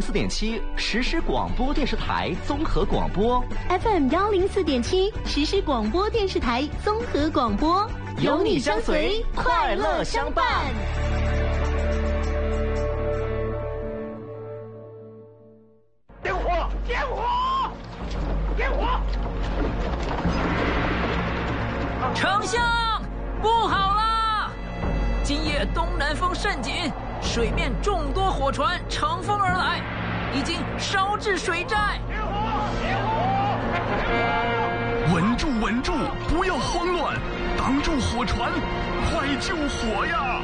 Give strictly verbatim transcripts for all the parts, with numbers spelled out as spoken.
四点七实时广播电视台综合广播 ，F M 幺零四点七实时广播电视台综合广播， 有你相随，快乐相伴。 点火！点火！点火！ 丞相，不好啦！今夜东南风甚紧，水面众多火船乘风而来，已经烧至水寨。 点火！点火！ 稳住，稳住，不要慌乱，挡住火船，快救火呀！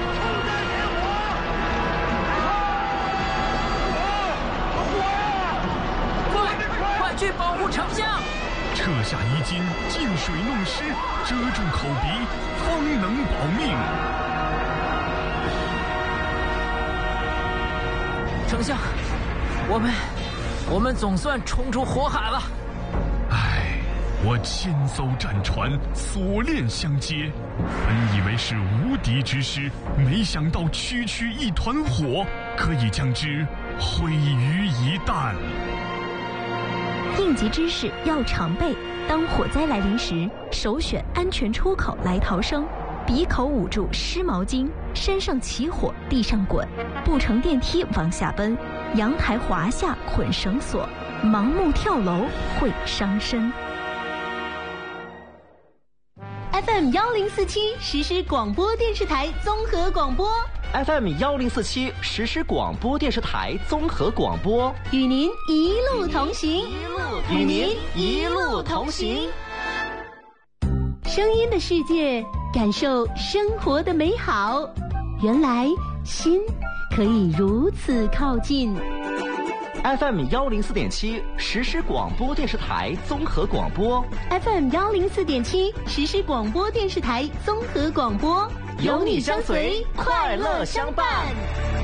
快去保护丞相！ 撤下衣襟，进水弄湿，遮住口鼻，方能保命。 丞相，我们我们总算冲出火海了。 唉，我千艘战船锁链相接，本以为是无敌之师，没想到区区一团火，可以将之毁于一旦。 应急知识要常备，当火灾来临时，首选安全出口来逃生。鼻口捂住湿毛巾，山上起火地上滚，不乘电梯往下奔，阳台滑下捆绳索，盲目跳楼会伤身。F M 幺零四七实时广播电视台综合广播 ，F M 幺零四七实时广播电视台综合广播， 与您一路同行， 与您一路同行。 声音的世界，感受生活的美好。原来心可以如此靠近。 F M 幺零四点七实时广播电视台综合广播 ，F M 幺零四点七实时广播电视台综合广播， 有你相随，快乐相伴。